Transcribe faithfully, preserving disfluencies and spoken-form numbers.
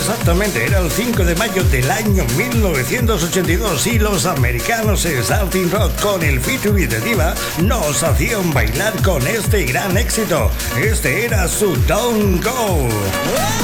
exactamente, era el cinco de mayo del año mil novecientos ochenta y dos y los americanos Starting Rock con el featuring de Diva nos hacían bailar con este gran éxito. Este era su Don't Go.